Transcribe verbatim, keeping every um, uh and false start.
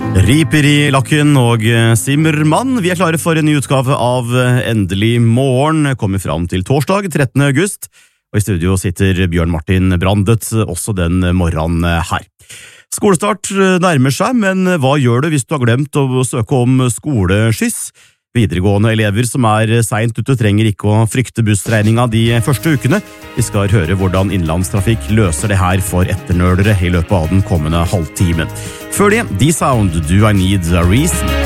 Riperi Lakken og Simmermann, vi er klare for en ny utgave av Endelig morgen, kommer fram til torsdag trettende august, og i studio sitter Bjørn Martin Brandet også den morgenen her. Skolestart nærmer seg, men hva gjør du hvis du har glemt å søke om skoleskyss? Videregående elever som er sent ute trenger ikke å frykte bussregninga de første ukene. Vi skal høre hvordan innlandstrafikk løser det her for etternølere i løpet av den kommende halvtimen. Før det, D-Sound, Do I Need a Reason?